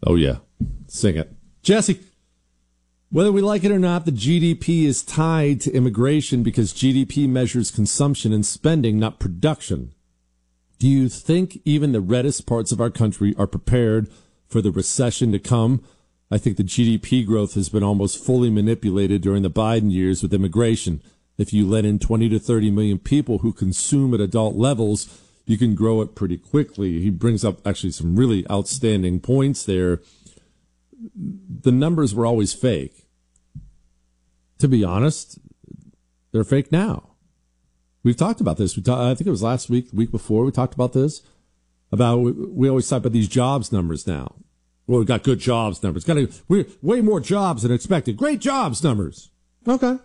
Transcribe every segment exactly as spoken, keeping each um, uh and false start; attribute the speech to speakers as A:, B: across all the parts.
A: Oh, yeah. Sing it. Jesse, whether we like it or not, the G D P is tied to immigration because G D P measures consumption and spending, not production. Do you think even the reddest parts of our country are prepared for the recession to come? I think the G D P growth has been almost fully manipulated during the Biden years with immigration. If you let in twenty to thirty million people who consume at adult levels, you can grow it pretty quickly. He brings up actually some really outstanding points there. The numbers were always fake. To be honest, they're fake now. We've talked about this. We talk, I think it was last week, the week before, we talked about this. About we always talk about these jobs numbers now. Well, we've got good jobs numbers. Got we're way more jobs than expected. Great jobs numbers. Okay.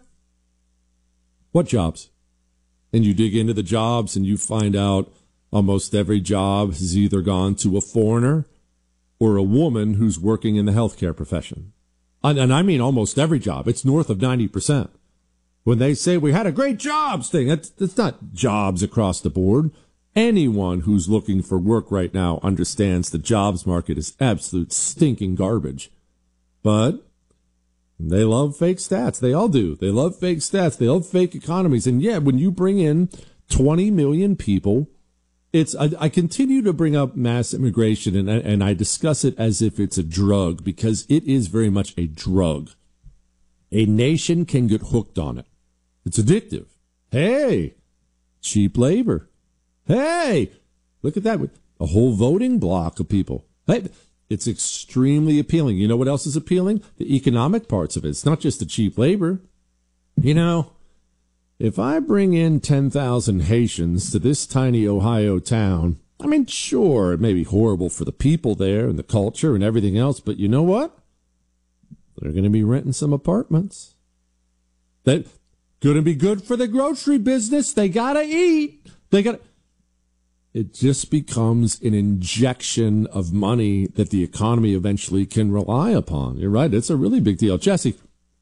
A: What jobs? And you dig into the jobs and you find out almost every job has either gone to a foreigner or a woman who's working in the healthcare profession. And, and I mean almost every job. It's north of ninety percent. When they say we had a great jobs thing, that's, that's not jobs across the board. Anyone who's looking for work right now understands the jobs market is absolute stinking garbage. But they love fake stats. They all do. They love fake stats. They love fake economies. And yeah, when you bring in twenty million people, it's, I, I continue to bring up mass immigration and, and I discuss it as if it's a drug because it is very much a drug. A nation can get hooked on it. It's addictive. Hey, cheap labor. Hey, look at that. A whole voting block of people. Hey, it's extremely appealing. You know what else is appealing? The economic parts of it. It's not just the cheap labor. You know, if I bring in ten thousand Haitians to this tiny Ohio town, I mean, sure, it may be horrible for the people there and the culture and everything else, but you know what? They're going to be renting some apartments. That going to be good for the grocery business. They got to eat. They got to. It just becomes an injection of money that the economy eventually can rely upon. You're right. It's a really big deal. Jesse,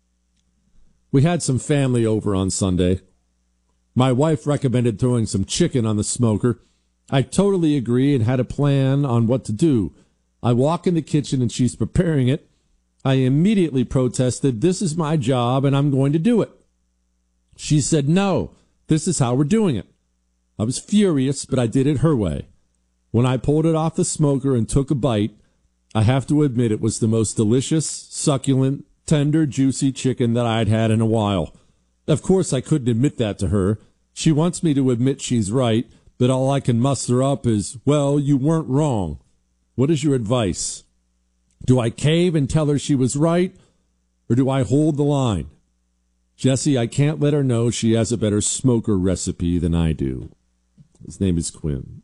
A: we had some family over on Sunday. My wife recommended throwing some chicken on the smoker. I totally agree and had a plan on what to do. I walk in the kitchen and she's preparing it. I immediately protested, this is my job and I'm going to do it. She said, no, this is how we're doing it. I was furious, but I did it her way. When I pulled it off the smoker and took a bite, I have to admit it was the most delicious, succulent, tender, juicy chicken that I'd had in a while. Of course, I couldn't admit that to her. She wants me to admit she's right, but all I can muster up is, well, you weren't wrong. What is your advice? Do I cave and tell her she was right, or do I hold the line? Jesse, I can't let her know she has a better smoker recipe than I do. His name is Quinn.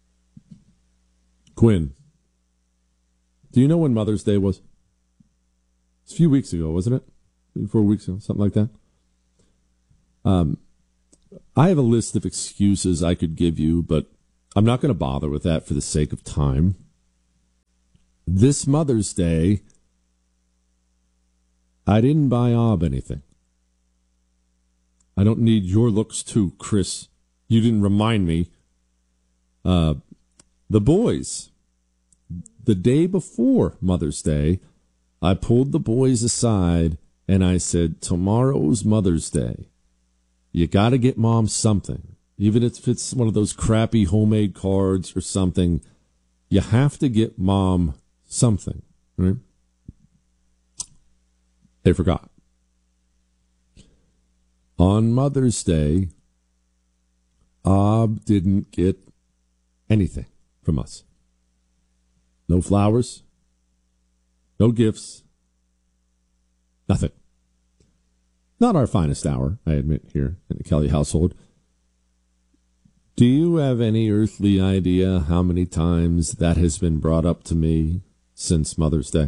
A: Quinn, do you know when Mother's Day was? It's a few weeks ago, wasn't it? Three, four weeks ago, something like that. Um, I have a list of excuses I could give you, but I'm not going to bother with that for the sake of time. This Mother's Day, I didn't buy Ob anything. I don't need your looks too, Chris. You didn't remind me. Uh, the boys, the day before Mother's Day, I pulled the boys aside and I said, tomorrow's Mother's Day. You got to get Mom something. Even if it's one of those crappy homemade cards or something, you have to get Mom something. Right? They forgot. On Mother's Day, Ob didn't get anything from us. No flowers, no gifts, nothing. Not our finest hour, I admit, here in the Kelly household. Do you have any earthly idea how many times that has been brought up to me since Mother's Day?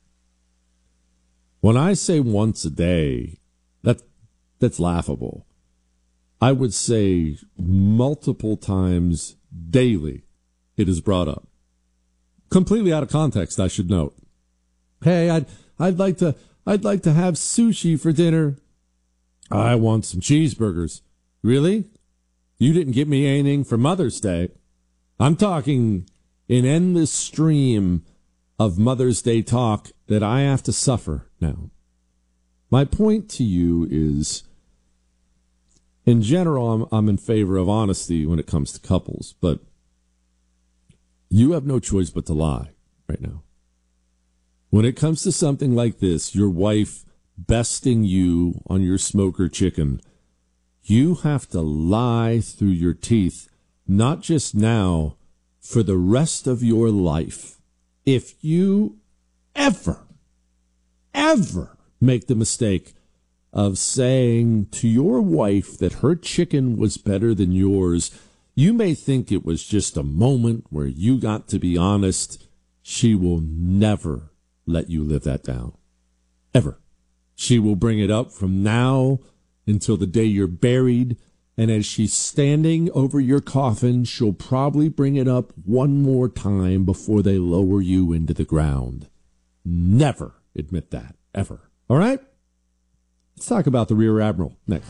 A: When I say once a day, that that's laughable. I would say multiple times daily it is brought up. Completely out of context, I should note. Hey, I'd I'd like to I'd like to have sushi for dinner. I want some cheeseburgers. Really? You didn't get me anything for Mother's Day. I'm talking an endless stream of Mother's Day talk that I have to suffer now. My point to you is, in general, I'm, I'm in favor of honesty when it comes to couples, but you have no choice but to lie right now. When it comes to something like this, your wife besting you on your smoker chicken, you have to lie through your teeth, not just now, for the rest of your life. If you ever, ever make the mistake of saying to your wife that her chicken was better than yours, you may think it was just a moment where you got to be honest. She will never let you live that down. Ever. She will bring it up from now until the day you're buried, and as she's standing over your coffin, she'll probably bring it up one more time before they lower you into the ground. Never admit that, ever. All right? Let's talk about the Rear Admiral next.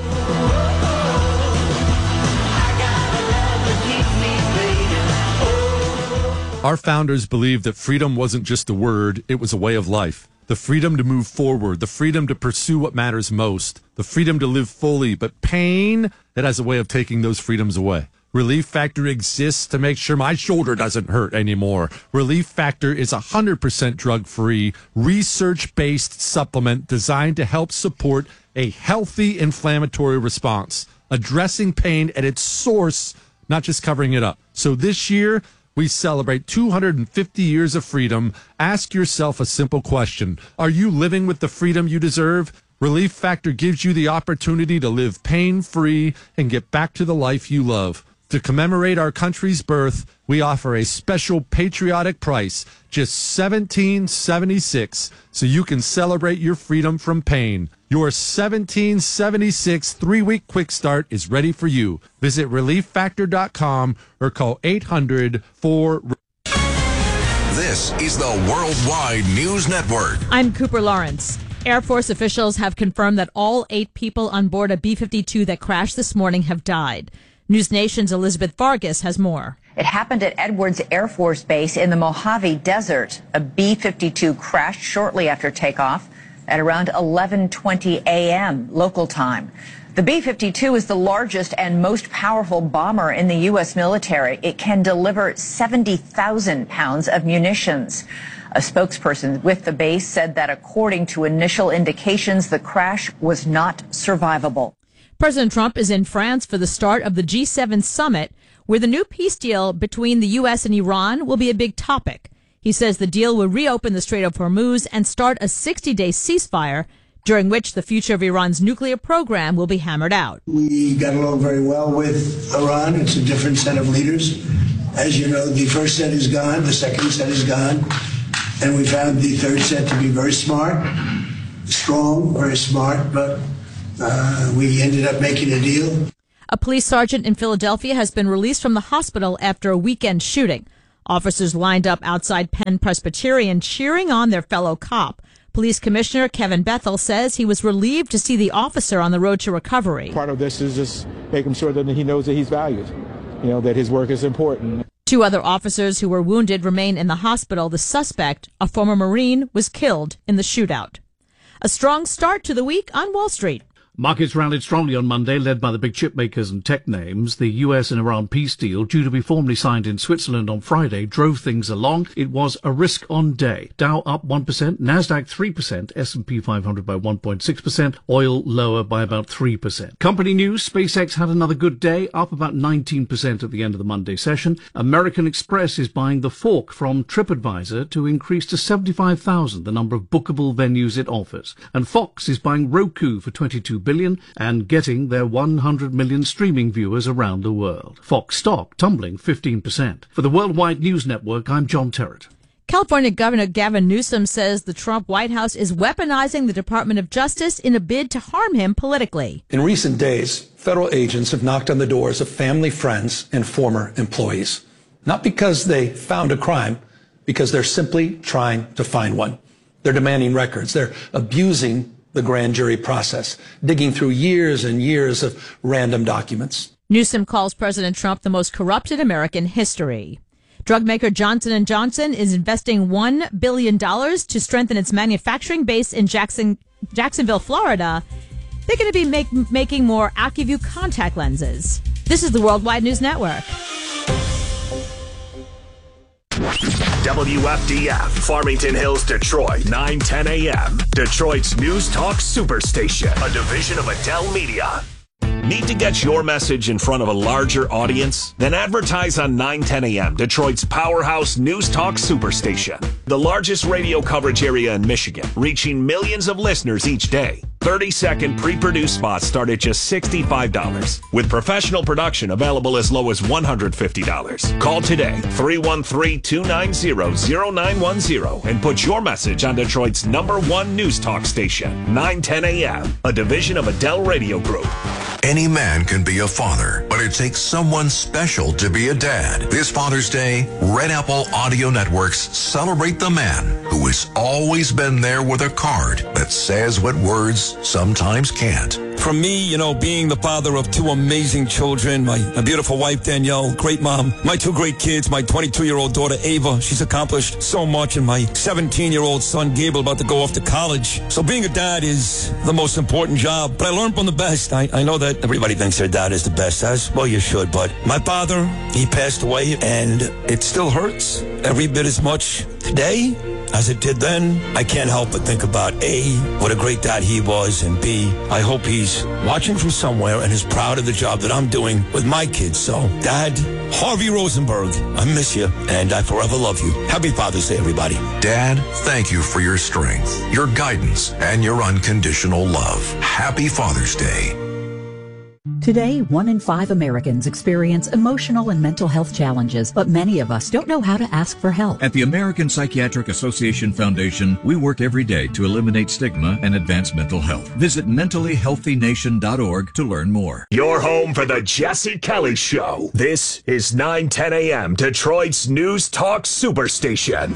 B: Our founders believed that freedom wasn't just a word, it was a way of life. The freedom to move forward, the freedom to pursue what matters most, the freedom to live fully, but pain, it has a way of taking those freedoms away. Relief Factor exists to make sure my shoulder doesn't hurt anymore. Relief Factor is a one hundred percent drug-free, research-based supplement designed to help support a healthy inflammatory response, addressing pain at its source, not just covering it up. So this year, we celebrate two hundred fifty years of freedom. Ask yourself a simple question. Are you living with the freedom you deserve? Relief Factor gives you the opportunity to live pain-free and get back to the life you love. To commemorate our country's birth, we offer a special patriotic price, just seventeen seventy-six, so you can celebrate your freedom from pain. Your seventeen seventy-six three-week quick start is ready for you. Visit relief factor dot com or call eight hundred four.
C: This is the Worldwide News Network.
D: I'm Cooper Lawrence. Air Force officials have confirmed that all eight people on board a B fifty-two that crashed this morning have died. News Nation's Elizabeth Vargas has more.
E: It happened at Edwards Air Force Base in the Mojave Desert. A B fifty-two crashed shortly after takeoff at around eleven twenty a.m. local time. The B fifty-two is the largest and most powerful bomber in the U S military. It can deliver seventy thousand pounds of munitions. A spokesperson with the base said that according to initial indications, the crash was not survivable.
D: President Trump is in France for the start of the G seven summit, where the new peace deal between the U S and Iran will be a big topic. He says the deal will reopen the Strait of Hormuz and start a sixty-day ceasefire, during which the future of Iran's nuclear program will be hammered out.
F: We got along very well with Iran. It's a different set of leaders. As you know, the first set is gone, the second set is gone, and we found the third set to be very smart, strong, very smart, but uh, we ended up making a deal.
D: A police sergeant in Philadelphia has been released from the hospital after a weekend shooting. Officers lined up outside Penn Presbyterian cheering on their fellow cop. Police Commissioner Kevin Bethel says he was relieved to see the officer on the road to recovery.
G: Part of this is just making sure that he knows that he's valued, you know, that his work is important.
D: Two other officers who were wounded remain in the hospital. The suspect, a former Marine, was killed in the shootout. A strong start to the week on Wall Street.
H: Markets rallied strongly on Monday, led by the big chip makers and tech names. The U S and Iran peace deal, due to be formally signed in Switzerland on Friday, drove things along. It was a risk-on day. Dow up one percent, Nasdaq three percent, S and P five hundred by one point six percent, oil lower by about three percent. Company news, SpaceX had another good day, up about nineteen percent at the end of the Monday session. American Express is buying the Fork from TripAdvisor to increase to seventy-five thousand the number of bookable venues it offers. And Fox is buying Roku for twenty-two billion and getting their one hundred million streaming viewers around the world. Fox stock tumbling fifteen percent. For the Worldwide News Network, I'm John Terrett.
D: California Governor Gavin Newsom says the Trump White House is weaponizing the Department of Justice in a bid to harm him politically.
I: In recent days, federal agents have knocked on the doors of family, friends, and former employees. Not because they found a crime, because they're simply trying to find one. They're demanding records. They're abusing the grand jury process, digging through years and years of random documents.
D: Newsom calls President Trump the most corrupt in American history. Drug maker Johnson and Johnson is investing one billion dollars to strengthen its manufacturing base in Jackson, Jacksonville, Florida. They're going to be make, making more AccuView contact lenses. This is the Worldwide News Network.
J: W F D F, Farmington Hills, Detroit, nine ten a.m. Detroit's News Talk Superstation, a division of Adele Media. Need to get your message in front of a larger audience? Then advertise on nine ten a.m., Detroit's powerhouse News Talk Superstation. The largest radio coverage area in Michigan, reaching millions of listeners each day. thirty-second pre-produced spots start at just sixty-five dollars, with professional production available as low as one hundred fifty dollars. Call today, three one three, two nine zero, zero nine one zero, and put your message on Detroit's number one news talk station, nine ten a.m., a division of Adele Radio Group.
C: Any man can be a father, but it takes someone special to be a dad. This Father's Day, Red Apple Audio Networks celebrate the man who has always been there with a card that says what words sometimes can't.
K: From me, you know, being the father of two amazing children, my, my beautiful wife, Danielle, great mom, my two great kids, my twenty-two-year-old daughter, Ava, she's accomplished so much, and my seventeen-year-old son, Gable, about to go off to college. So being a dad is the most important job, but I learned from the best. I, I know that everybody thinks their dad is the best, as well you should, but my father, he passed away, and it still hurts every bit as much today as it did then. I can't help but think about A, what a great dad he was, and B, I hope he's watching from somewhere and is proud of the job that I'm doing with my kids. So, Dad, Harvey Rosenberg, I miss you, and I forever love you. Happy Father's Day, everybody.
C: Dad, thank you for your strength, your guidance, and your unconditional love. Happy Father's Day.
L: Today, one in five Americans experience emotional and mental health challenges, but many of us don't know how to ask for help.
M: At the American Psychiatric Association Foundation, we work every day to eliminate stigma and advance mental health. Visit mentally healthy nation dot org to learn more.
J: Your home for the Jesse Kelly Show. This is nine ten a.m., Detroit's News Talk Superstation.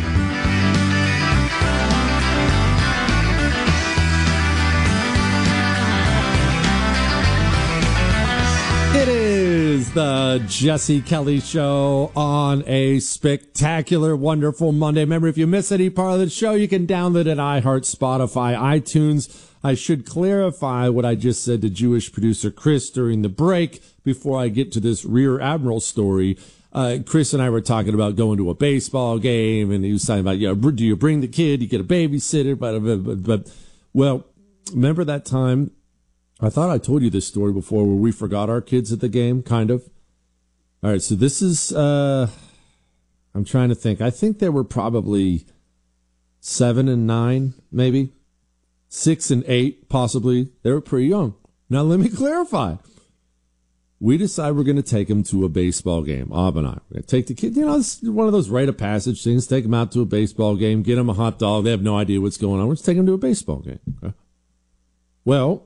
A: It is the Jesse Kelly Show on a spectacular, wonderful Monday. Remember, if you miss any part of the show, you can download it at iHeart, Spotify, iTunes. I should clarify what I just said to Jewish producer Chris during the break before I get to this Rear Admiral story. Uh, Chris and I were talking about going to a baseball game, and he was talking about, you know, do you bring the kid? You get a babysitter? But, but, but well, remember that time? I thought I told you this story before where we forgot our kids at the game, kind of. All right, so this is, uh, I'm trying to think. I think they were probably seven and nine, maybe. Six and eight, possibly. They were pretty young. Now, let me clarify. We decide we're going to take them to a baseball game, Ab and I. We're going to take the kid, you know, it's one of those rite of passage things. Take them out to a baseball game, get them a hot dog. They have no idea what's going on. We're just taking them to a baseball game. Okay? Well,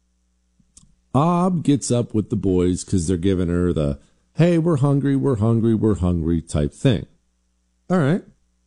A: Ab gets up with the boys because they're giving her the, hey, we're hungry, we're hungry, we're hungry type thing. All right.